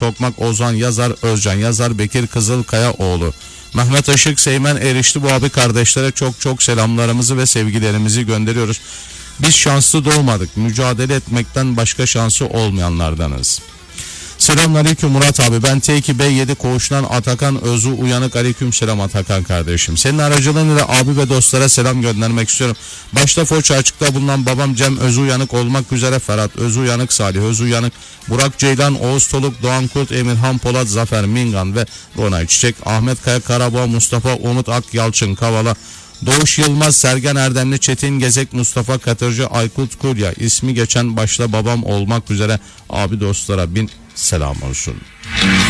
Tokmak, Ozan Yazar, Özcan Yazar, Bekir Kızılkayaoğlu, Mehmet Işık, Seymen Erişli, bu abi kardeşlere çok sevlamlarımızı ve sevgilerimizi gönderiyoruz. Biz şanslı doğmadık. Mücadele etmekten başka şansı olmayanlardanız. Selamünaleyküm Murat abi. Ben T2B7 Koğuş'tan Atakan Özü Uyanık. Aleykümselam Atakan kardeşim. Senin aracılığıyla abi ve dostlara selam göndermek istiyorum. Başta Foça Açık'ta bulunan babam Cem Özü Uyanık olmak üzere Ferhat Özü Uyanık, Salih Özü Uyanık, Burak Ceylan, Oğuz Toluk, Doğan Kurt, Emirhan Polat, Zafer Mingan ve Ronay Çiçek, Ahmet Kaya Karabağ, Mustafa Umut Ak, Yalçın Kavala, Doğuş Yılmaz, Sergen Erdemli, Çetin Gezek, Mustafa Katırcı, Aykut Kurya, ismi geçen başta babam olmak üzere abi dostlara bin selam olsun.